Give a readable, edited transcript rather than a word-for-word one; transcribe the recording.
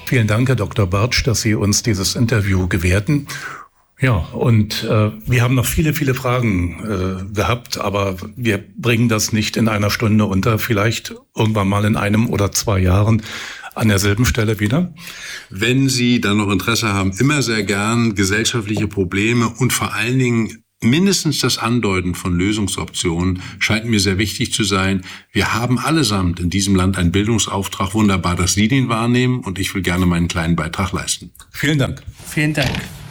Vielen Dank, Herr Dr. Bartsch, dass Sie uns dieses Interview gewährten. Ja, und wir haben noch viele, viele Fragen gehabt, aber wir bringen das nicht in einer Stunde unter, vielleicht irgendwann mal in 1 oder 2 Jahren an derselben Stelle wieder. Wenn Sie dann noch Interesse haben, immer sehr gern gesellschaftliche Probleme und vor allen Dingen mindestens das Andeuten von Lösungsoptionen scheint mir sehr wichtig zu sein. Wir haben allesamt in diesem Land einen Bildungsauftrag. Wunderbar, dass Sie den wahrnehmen und ich will gerne meinen kleinen Beitrag leisten. Vielen Dank. Vielen Dank.